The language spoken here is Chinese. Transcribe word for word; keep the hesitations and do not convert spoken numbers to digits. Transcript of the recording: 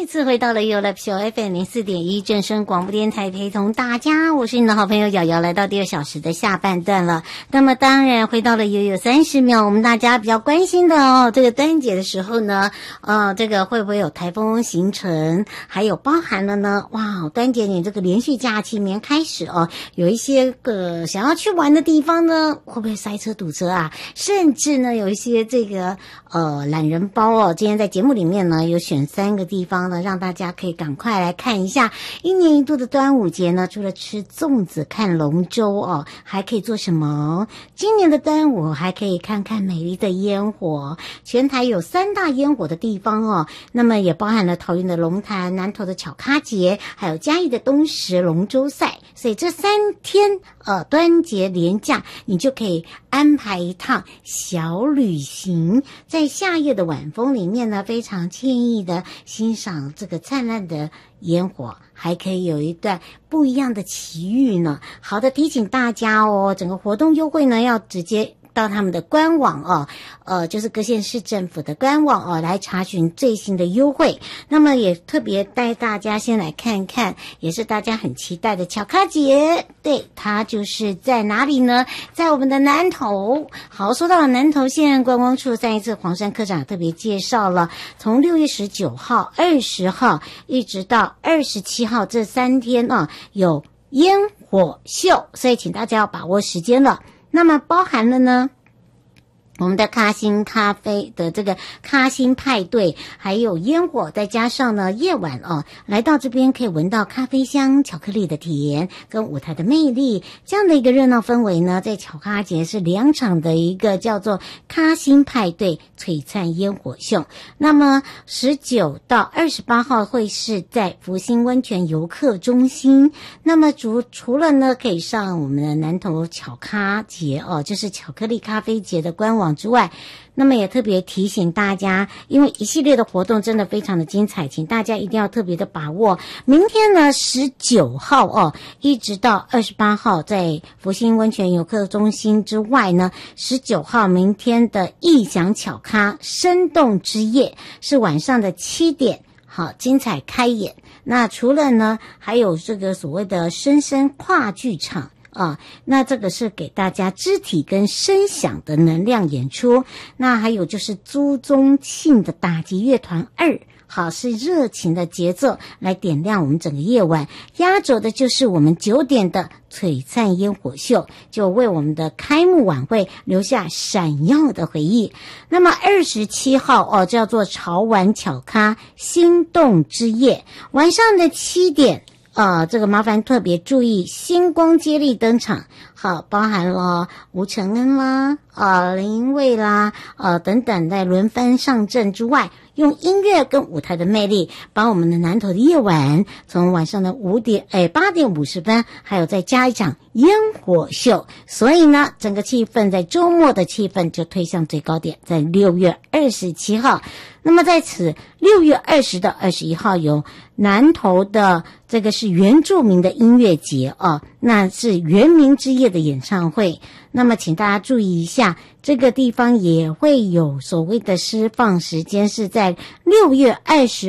一次回到了有了小 F M 零四点一正声广播电台，陪同大家，我是你的好朋友瑶瑶，来到第二小时的下半段了。那么当然回到了悠悠三十秒，我们大家比较关心的哦，这个端节的时候呢，呃，这个会不会有台风形成？还有包含了呢，哇，端节你这个连续假期面开始哦，有一些个想要去玩的地方呢，会不会塞车堵车啊？甚至呢，有一些这个呃懒人包哦，今天在节目里面呢有选三个地方呢，让大家可以赶快来看一下。一年一度的端午节呢，除了吃粽子、看龙舟哦，还可以做什么？今年的端午还可以看看美丽的烟火。全台有三大烟火的地方哦，那么也包含了桃园的龙潭、南投的巧咖节，还有嘉义的东石龙舟赛。所以这三天呃端节连假，你就可以安排一趟小旅行，在夏夜的晚风里面呢，非常惬意的欣赏这个灿烂的烟火，还可以有一段不一样的奇遇呢。好的，提醒大家哦，整个活动优惠呢要直接到他们的官网哦，呃，就是各县市政府的官网哦，来查询最新的优惠。那么也特别带大家先来看看，也是大家很期待的巧咖节。对，它就是在哪里呢？在我们的南投。好，说到了南投县观光处，上一次黄山科长特别介绍了，从六月十九号、二十号一直到二十七号这三天啊，有烟火秀，所以请大家要把握时间了。那么包含了呢，我们的咖星咖啡的这个咖星派对，还有烟火，再加上呢夜晚哦，来到这边可以闻到咖啡香、巧克力的甜跟舞台的魅力，这样的一个热闹氛围呢，在巧咖节是两场的一个叫做咖星派对璀璨烟火秀。那么十九到二十八号会是在福兴温泉游客中心。那么除除了呢可以上我们的南投巧咖节哦，就是巧克力咖啡节的官网之外，那么也特别提醒大家，因为一系列的活动真的非常的精彩，请大家一定要特别的把握。明天呢十九号哦，一直到二十八号在福兴温泉游客中心之外呢，十九号明天的异想巧咖生动之夜是晚上的七点，好精彩开演。那除了呢还有这个所谓的深深跨剧场啊，那这个是给大家肢体跟声响的能量演出。那还有就是朱宗庆的打击乐团二，好，是热情的节奏来点亮我们整个夜晚。压轴的就是我们九点的璀璨烟火秀，就为我们的开幕晚会留下闪耀的回忆。那么二十七号哦，叫做潮玩巧咖心动之夜，晚上的七点。呃，这个麻烦特别注意，星光接力登场，好，包含了吴承恩啦、呃林蔚啦、呃等等在轮番上阵之外，用音乐跟舞台的魅力，把我们的南投的夜晚，从晚上的五点哎八点五十分，还有再加一场烟火秀，所以呢，整个气氛在周末的气氛就推向最高点，在六月二十七号。那么在此六月二十到二十一号有南投的这个是原住民的音乐节啊，那是原民之夜的演唱会。那么请大家注意一下，这个地方也会有所谓的释放时间，是在六月二十